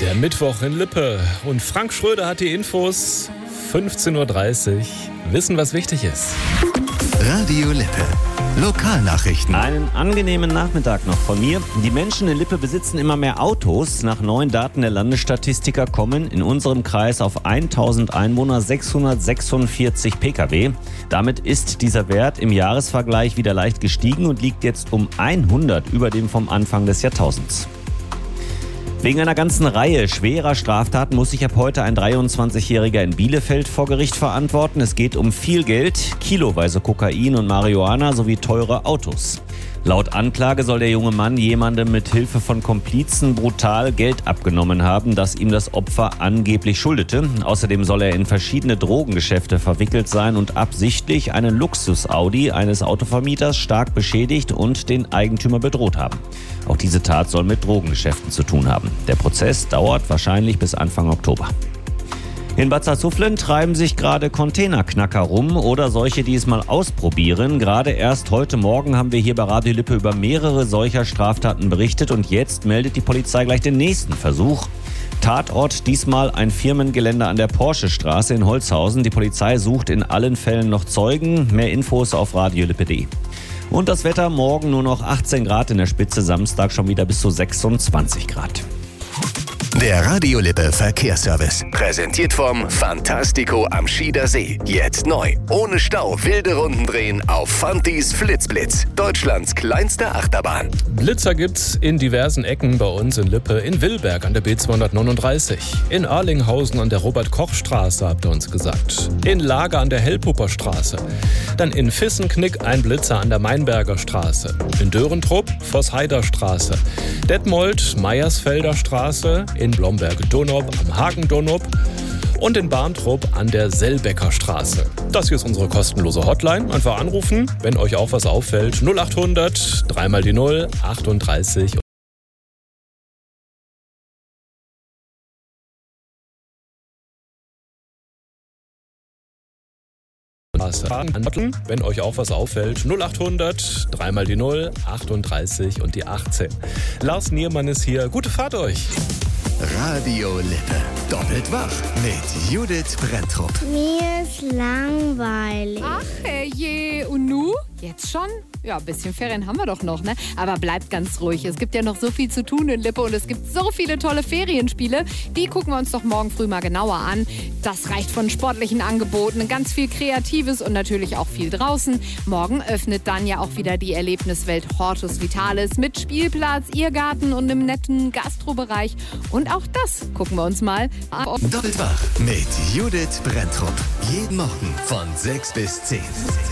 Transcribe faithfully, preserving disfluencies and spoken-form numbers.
Der Mittwoch in Lippe und Frank Schröder hat die Infos. fünfzehn Uhr dreißig. Wissen, was wichtig ist. Radio Lippe. Lokalnachrichten. Einen angenehmen Nachmittag noch von mir. Die Menschen in Lippe besitzen immer mehr Autos. Nach neuen Daten der Landesstatistiker kommen in unserem Kreis auf tausend Einwohner sechshundertsechsundvierzig Pkw. Damit ist dieser Wert im Jahresvergleich wieder leicht gestiegen und liegt jetzt um hundert über dem vom Anfang des Jahrtausends. Wegen einer ganzen Reihe schwerer Straftaten muss sich ab heute ein dreiundzwanzigjähriger in Bielefeld vor Gericht verantworten. Es geht um viel Geld, kiloweise Kokain und Marihuana sowie teure Autos. Laut Anklage soll der junge Mann jemandem mit Hilfe von Komplizen brutal Geld abgenommen haben, das ihm das Opfer angeblich schuldete. Außerdem soll er in verschiedene Drogengeschäfte verwickelt sein und absichtlich einen Luxus-Audi eines Autovermieters stark beschädigt und den Eigentümer bedroht haben. Auch diese Tat soll mit Drogengeschäften zu tun haben. Der Prozess dauert wahrscheinlich bis Anfang Oktober. In Bad Salzuflen treiben sich gerade Containerknacker rum oder solche, die es mal ausprobieren. Gerade erst heute Morgen haben wir hier bei Radio Lippe über mehrere solcher Straftaten berichtet und jetzt meldet die Polizei gleich den nächsten Versuch. Tatort diesmal ein Firmengelände an der Porsche-Straße in Holzhausen. Die Polizei sucht in allen Fällen noch Zeugen. Mehr Infos auf radiolippe punkt de. Und das Wetter: morgen nur noch achtzehn Grad in der Spitze, Samstag schon wieder bis zu sechsundzwanzig Grad. Der Radio Lippe Verkehrsservice. Präsentiert vom Fantastico am Schieder See. Jetzt neu. Ohne Stau wilde Runden drehen auf Fantis Flitzblitz. Deutschlands kleinste Achterbahn. Blitzer gibt's in diversen Ecken bei uns in Lippe. In Willberg an der B zweihundertneununddreißig. In Arlinghausen an der Robert-Koch-Straße, habt ihr uns gesagt. In Lager an der Hellpupper Straße. Dann in Vissenknick ein Blitzer an der Mainberger Straße. In Dörentrupp Vossheider Straße. Detmold Meiersfelder Straße. In Blomberg-Donop am Hagen-Donop und in Barntrup an der Sellbecker Straße. Das hier ist unsere kostenlose Hotline. Einfach anrufen, wenn euch auch was auffällt. null achthundert, dreimal die null, achtunddreißig. Wenn euch auch was auffällt, null achthundert, dreimal die null, achtunddreißig und die achtzehn. Lars Niermann ist hier. Gute Fahrt euch. Radio Lippe. Doppelt wach mit Judith Brenntrup. Mir ist langweilig. Ach herrje, und nu? Jetzt schon? Ja, ein bisschen Ferien haben wir doch noch, ne? Aber bleibt ganz ruhig. Es gibt ja noch so viel zu tun in Lippe und es gibt so viele tolle Ferienspiele. Die gucken wir uns doch morgen früh mal genauer an. Das reicht von sportlichen Angeboten, ganz viel Kreatives und natürlich auch viel draußen. Morgen öffnet dann ja auch wieder die Erlebniswelt Hortus Vitalis mit Spielplatz, Irrgarten und einem netten Gastrobereich. Und auch das gucken wir uns mal an. Doppelt wach mit Judith Brenntrup. Jeden Morgen von sechs bis zehn.